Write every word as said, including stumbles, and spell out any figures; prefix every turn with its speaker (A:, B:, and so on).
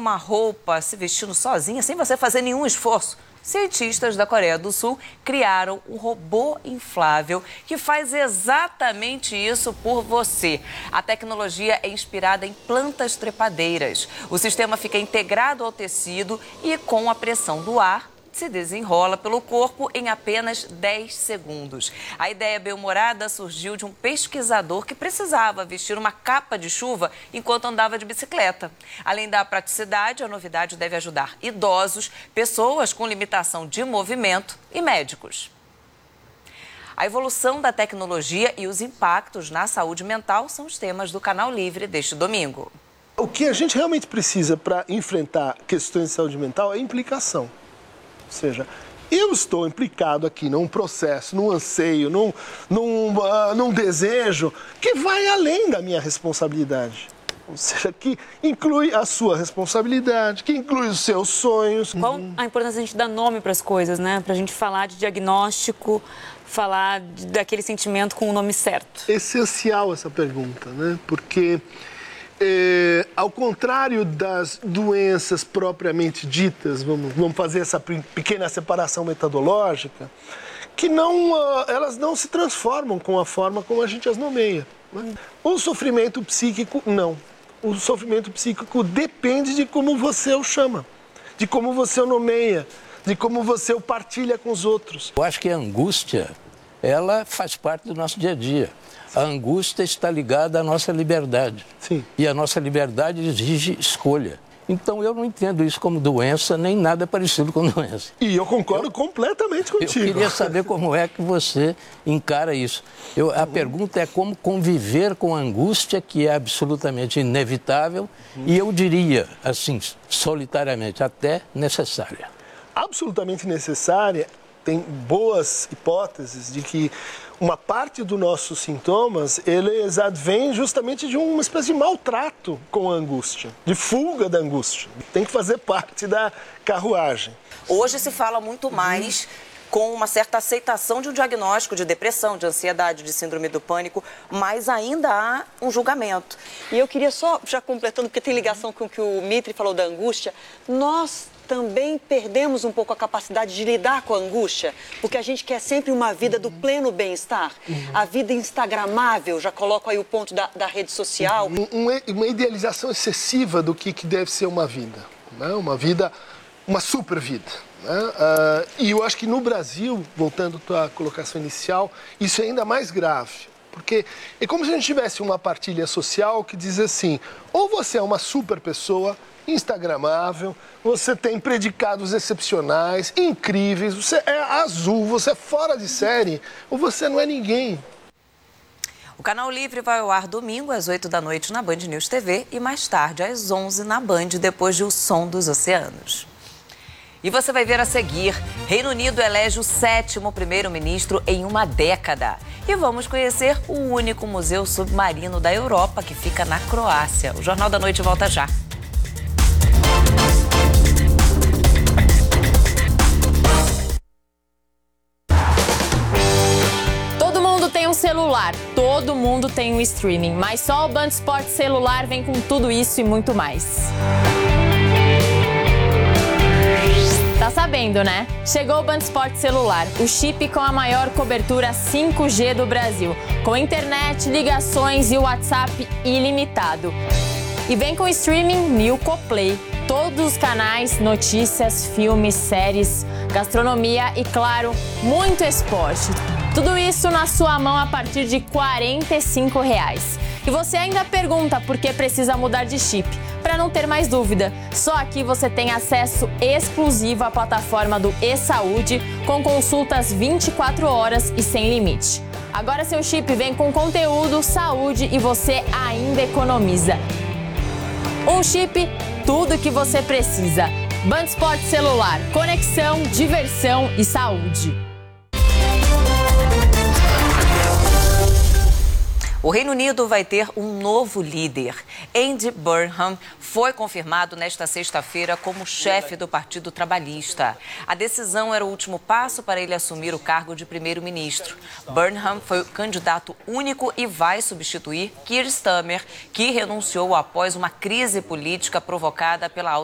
A: uma roupa se vestindo sozinha, sem você fazer nenhum esforço. Cientistas da Coreia do Sul criaram um robô inflável que faz exatamente isso por você. A tecnologia é inspirada em plantas trepadeiras. O sistema fica integrado ao tecido e, com a pressão do ar, se desenrola pelo corpo em apenas dez segundos. A ideia bem-humorada surgiu de um pesquisador que precisava vestir uma capa de chuva enquanto andava de bicicleta. Além da praticidade, a novidade deve ajudar idosos, pessoas com limitação de movimento e médicos. A evolução da tecnologia e os impactos na saúde mental são os temas do Canal Livre deste domingo.
B: O que a gente realmente precisa para enfrentar questões de saúde mental é implicação. Ou seja, eu estou implicado aqui num processo, num anseio, num, num, uh, num desejo que vai além da minha responsabilidade. Ou seja, que inclui a sua responsabilidade, que inclui os seus sonhos.
C: Qual a importância da gente dar nome para as coisas, né? Para a gente falar de diagnóstico, falar de, daquele sentimento com o nome certo.
B: É essencial essa pergunta, né? Porque... É, ao contrário das doenças propriamente ditas, vamos, vamos fazer essa pequena separação metodológica, que não, uh, elas não se transformam com a forma como a gente as nomeia. Né? O sofrimento psíquico, não. O sofrimento psíquico depende de como você o chama, de como você o nomeia, de como você o partilha com os outros.
D: Eu acho que a angústia, ela faz parte do nosso dia a dia. A angústia está ligada à nossa liberdade.
B: Sim.
D: E a nossa liberdade exige escolha. Então, eu não entendo isso como doença, nem nada parecido com doença.
B: E eu concordo eu, completamente contigo.
D: Eu queria saber como é que você encara isso. Eu, a uhum. pergunta é como conviver com a angústia, que é absolutamente inevitável, uhum. e eu diria, assim, solitariamente, até necessária.
B: Absolutamente necessária. Tem boas hipóteses de que uma parte dos nossos sintomas, eles advêm justamente de uma espécie de maltrato com a angústia, de fuga da angústia. Tem que fazer parte da carruagem.
A: Hoje se fala muito mais uhum. com uma certa aceitação de um diagnóstico de depressão, de ansiedade, de síndrome do pânico, mas ainda há um julgamento.
C: E eu queria só, já completando, porque tem ligação com o que o Mitri falou da angústia, nós também perdemos um pouco a capacidade de lidar com a angústia, porque a gente quer sempre uma vida do pleno bem-estar, uhum. a vida instagramável, já coloco aí o ponto da, da rede social.
B: Um, uma idealização excessiva do que, que deve ser uma vida, né? Uma vida, uma super vida. Né? Uh, e eu acho que no Brasil, voltando à tua colocação inicial, isso é ainda mais grave. Porque é como se a gente tivesse uma partilha social que diz assim, ou você é uma super pessoa, instagramável, você tem predicados excepcionais, incríveis, você é azul, você é fora de série, ou você não é ninguém.
A: O Canal Livre vai ao ar domingo às oito da noite na Band News T V e mais tarde às onze na Band, depois de O Som dos Oceanos. E você vai ver a seguir, Reino Unido elege o sétimo primeiro-ministro em uma década. E vamos conhecer o único museu submarino da Europa, que fica na Croácia. O Jornal da Noite volta já.
E: Todo mundo tem um celular, todo mundo tem um streaming, mas só o Band Esportes Celular vem com tudo isso e muito mais. Tá sabendo, né? Chegou o Band Esportes Celular, o chip com a maior cobertura cinco G do Brasil, com internet, ligações e WhatsApp ilimitado. E vem com streaming Nilco Play, todos os canais, notícias, filmes, séries, gastronomia e, claro, muito esporte. Tudo isso na sua mão a partir de quarenta e cinco reais. E você ainda pergunta por que precisa mudar de chip. Para não ter mais dúvida, só aqui você tem acesso exclusivo à plataforma do eSaúde, com consultas vinte e quatro horas e sem limite. Agora seu chip vem com conteúdo, saúde e você ainda economiza. Um chip, tudo que você precisa. Band Esportes Celular, conexão, diversão e saúde.
A: O Reino Unido vai ter um novo líder. Andy Burnham foi confirmado nesta sexta-feira como chefe do Partido Trabalhista. A decisão era o último passo para ele assumir o cargo de primeiro-ministro. Burnham foi o candidato único e vai substituir Keir Starmer, que renunciou após uma crise política provocada pela